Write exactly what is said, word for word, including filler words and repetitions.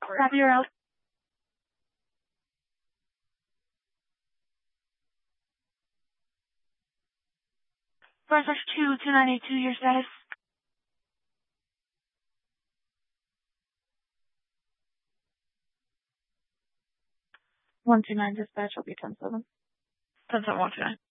Copy, you're out. First rush two, two nine eight two, your status. One two nine dispatch will be ten seven. Ten seven one two nine.